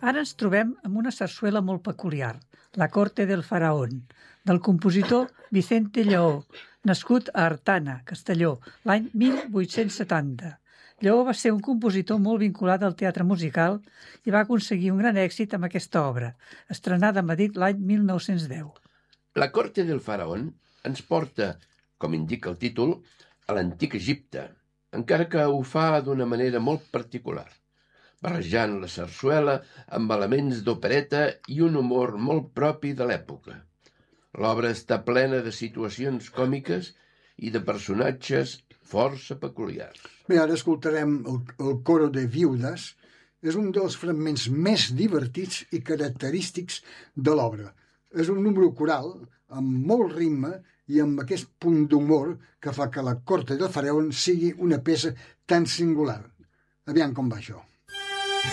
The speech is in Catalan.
Ara ens trobem amb una sarsuela molt peculiar, La corte del faraón, del compositor Vicente Lleó, nascut a Artana, Castelló, l'any 1870. Lleó va ser un compositor molt vinculat al teatre musical i va aconseguir un gran èxit amb aquesta obra, estrenada a Madrid l'any 1910. La corte del faraón ens porta, com indica el títol, a l'antic Egipte, encara que ho fa d'una manera molt particular, barrejant la sarsuela amb elements d'opereta i un humor molt propi de l'època. L'obra està plena de situacions còmiques i de personatges força peculiars. Bé, ara escoltarem el coro de viudes. És un dels fragments més divertits i característics de l'obra. És un número coral amb molt ritme i amb aquest punt d'humor que fa que la corte del faraó sigui una peça tan singular. Aviam com va això.